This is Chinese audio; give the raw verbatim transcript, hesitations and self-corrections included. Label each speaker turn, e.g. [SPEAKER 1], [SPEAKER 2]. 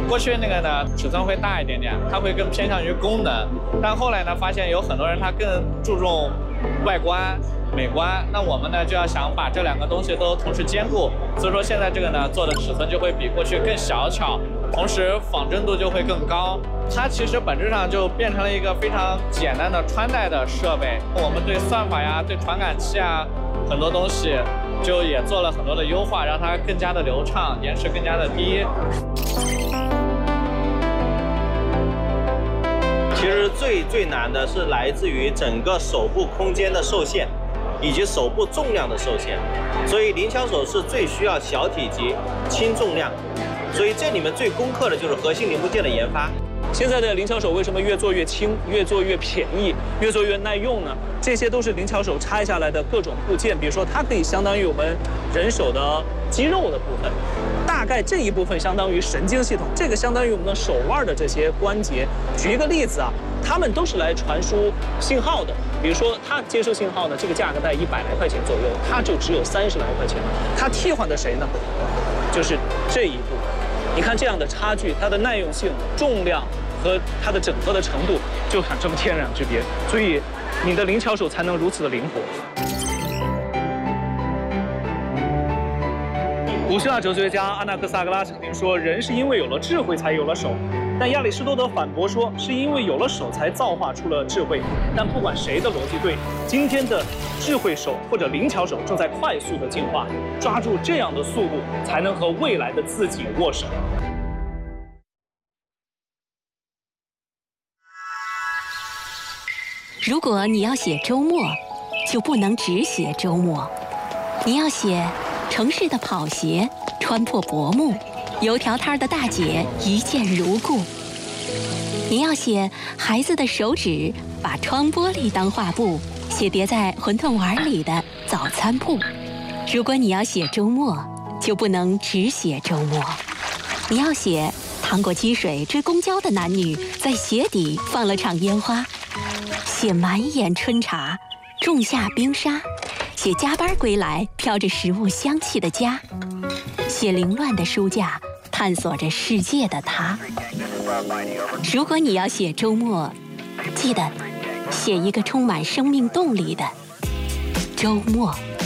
[SPEAKER 1] 过去那个呢尺寸会大一点点，它会更偏向于功能，但后来呢发现有很多人他更注重外观、美观，那我们呢就要想把这两个东西都同时兼顾，所以说现在这个呢做的尺寸就会比过去更小巧，同时仿真度就会更高。它其实本质上就变成了一个非常简单的穿戴的设备。我们对算法呀、对传感器啊很多东西就也做了很多的优化，让它更加的流畅，延迟更加的低。
[SPEAKER 2] 其实最最难的是来自于整个手部空间的受限，以及手部重量的受限。所以灵巧手是最需要小体积、轻重量。所以这里面最攻克的就是核心零部件的研发。
[SPEAKER 3] 现在的灵巧手为什么越做越轻、越做越便宜、越做越耐用呢？这些都是灵巧手拆下来的各种部件，比如说它可以相当于我们人手的肌肉的部分，大概这一部分相当于神经系统，这个相当于我们的手腕的这些关节。举一个例子啊，它们都是来传输信号的。比如说它接收信号呢，这个价格在一百来块钱左右，它就只有三十来块钱。它替换的谁呢？就是这一步。你看这样的差距，它的耐用性、重量和它的整合的程度就产生天壤之别，所以你的灵巧手才能如此的灵活。古希腊哲学家阿纳克萨格拉曾经说，人是因为有了智慧才有了手，但亚里士多德反驳说，是因为有了手才造化出了智慧。但不管谁的逻辑对，今天的智慧手或者灵巧手正在快速的进化，抓住这样的速度，才能和未来的自己握手。
[SPEAKER 4] 如果你要写周末，就不能只写周末，你要写城市的跑鞋穿破薄暮，油条摊的大姐一见如故。你要写孩子的手指把窗玻璃当画布，写叠在馄饨碗里的早餐铺。如果你要写周末，就不能只写周末，你要写趟过积水追公交的男女在鞋底放了场烟花，写满眼春茶仲夏冰沙，写加班归来飘着食物香气的家，写凌乱的书架探索着世界的他。如果你要写周末，记得写一个充满生命动力的周末。